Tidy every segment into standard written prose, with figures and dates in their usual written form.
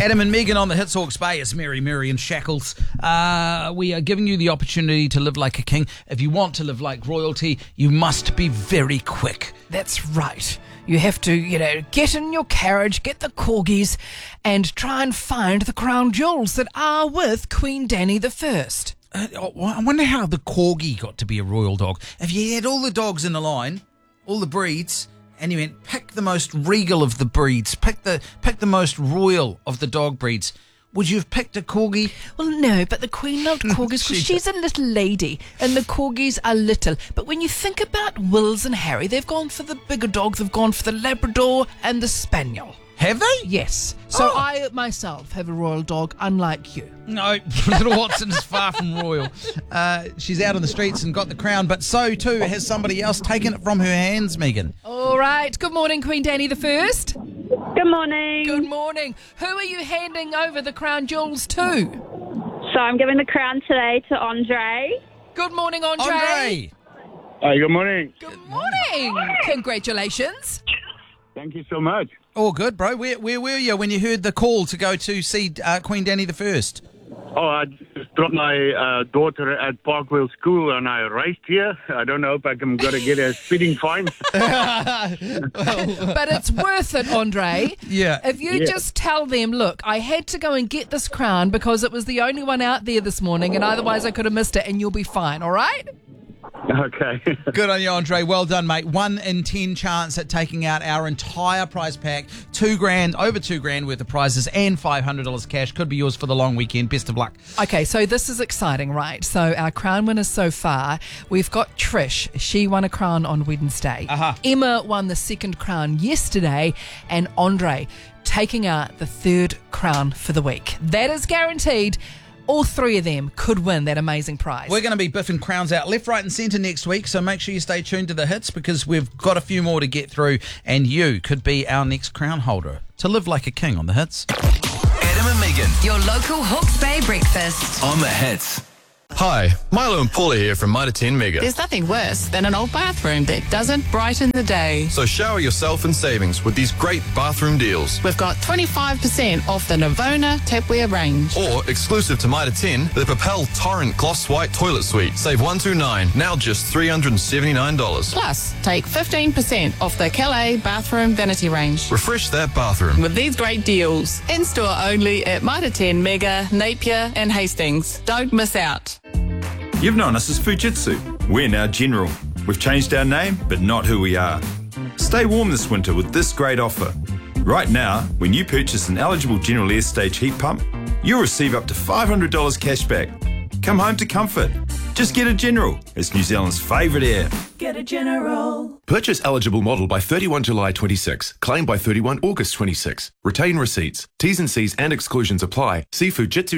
Adam and Megan on the Hits Hawke's Bay. It's Mary and Shackles. We are giving you the opportunity to live like a king. If you want to live like royalty, you must be very quick. That's right. You have to, get in your carriage, get the corgis, and try and find the crown jewels that are with Queen Dani I. I wonder how the corgi got to be a royal dog. If you had all the dogs in a line, all the breeds, and you went, pick the most regal of the breeds, pick the most royal of the dog breeds, would you have picked a corgi? Well, no, but the Queen loved corgis because she's a little lady and the corgis are little. But when you think about Wills and Harry, they've gone for the bigger dog. They've gone for the Labrador and the Spaniel. Have they? Yes. So I myself have a royal dog, unlike you. No, little Watson is far from royal. She's out on the streets and got the crown, but so too has somebody else taken it from her hands, Megan. All right. Good morning, Queen Dani I. Good morning. Good morning. Who are you handing over the crown jewels to? So I'm giving the crown today to Andre. Good morning, Andre. Andre! Hi, good morning. Good morning. Congratulations. Thank you so much. All good, bro. Where were you when you heard the call to go to see Queen Dani I? Oh, I just dropped my daughter at Parkwell School and I raced here. I don't know if I'm going to get a speeding fine. But it's worth it, Andre. Yeah. If you just tell them, look, I had to go and get this crown because it was the only one out there this morning and otherwise I could have missed it, and you'll be fine, all right? Okay. Good on you, Andre. Well done, mate. 1 in 10 chance at taking out our entire prize pack. Over $2,000 worth of prizes and $500 cash. Could be yours for the long weekend. Best of luck. Okay, so this is exciting, right? So our crown winners so far, we've got Trish. She won a crown on Wednesday. Emma won the second crown yesterday, and Andre taking out the third crown for the week. That is guaranteed. All three of them could win that amazing prize. We're going to be biffing crowns out left, right and centre next week, so make sure you stay tuned to the hits because we've got a few more to get through and you could be our next crown holder. To live like a king on the hits. Adam and Megan Your local Hawke's Bay breakfast. on the hits. Hi, Milo and Paula here from Mitre 10 Mega. There's nothing worse than an old bathroom that doesn't brighten the day. So shower yourself in savings with these great bathroom deals. We've got 25% off the Navona tapware range. Or, exclusive to Mitre 10, the Propel Torrent Gloss White Toilet Suite. Save $129, now just $379. Plus, take 15% off the Calais bathroom vanity range. Refresh that bathroom. With these great deals. In-store only at Mitre 10 Mega, Napier and Hastings. Don't miss out. You've known us as Fujitsu. We're now General. We've changed our name, but not who we are. Stay warm this winter with this great offer. Right now, when you purchase an eligible General Air Stage heat pump, you'll receive up to $500 cash back. Come home to comfort. Just get a General. It's New Zealand's favourite air. Get a General. Purchase eligible model by 31 July 26. Claim by 31 August 26. Retain receipts. T's and C's and exclusions apply. See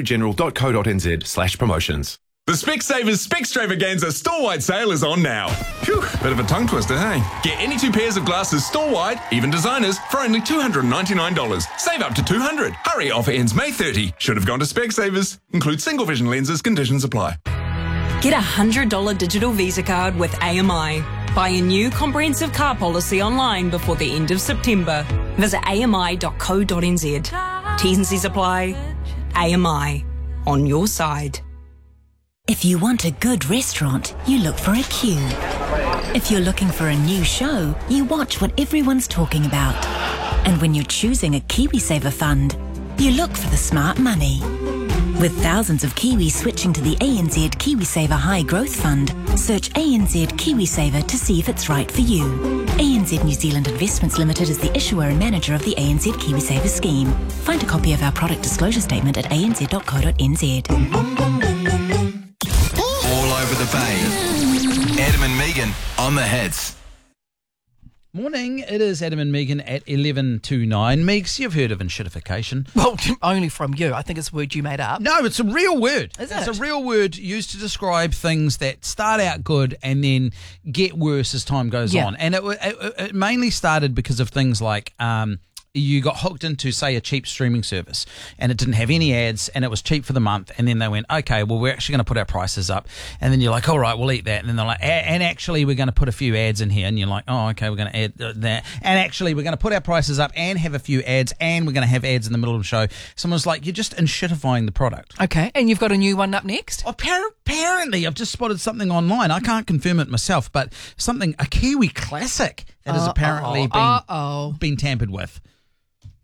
fujitsugeneral.co.nz/promotions. The Specsavers Specstravaganza store-wide sale is on now. Phew, bit of a tongue twister, hey? Get any 2 pairs of glasses store-wide, even designers, for only $299. Save up to $200. Hurry, offer ends May 30. Should have gone to Specsavers. Include single vision lenses, conditions apply. Get a $100 digital Visa card with AMI. Buy a new comprehensive car policy online before the end of September. Visit ami.co.nz. T's and C's apply. AMI. On your side. If you want a good restaurant, you look for a queue. If you're looking for a new show, you watch what everyone's talking about. And when you're choosing a KiwiSaver fund, you look for the smart money. With thousands of Kiwis switching to the ANZ KiwiSaver High Growth Fund, search ANZ KiwiSaver to see if it's right for you. ANZ New Zealand Investments Limited is the issuer and manager of the ANZ KiwiSaver scheme. Find a copy of our product disclosure statement at anz.co.nz. All over the bay. Adam and Megan on the hits. Morning, it is Adam and Megan at 11 to 9. Megs, you've heard of enshittification. Well, only from you. I think it's a word you made up. No, it's a real word. Is It's it? a real word used to describe things that start out good and then get worse as time goes Yeah. on. And it mainly started because of things like you got hooked into, say, a cheap streaming service and it didn't have any ads and it was cheap for the month, and then they went, okay, well, we're actually going to put our prices up, and then you're like, all right, we'll eat that, and then they're like, and actually we're going to put a few ads in here, and you're like, oh, okay, we're going to add that, and actually we're going to put our prices up and have a few ads, and we're going to have ads in the middle of the show. Someone's like, you're just inshitifying the product. Okay, and you've got a new one up next? Apparently, I've just spotted something online. I can't confirm it myself, but a Kiwi classic that has apparently been tampered with.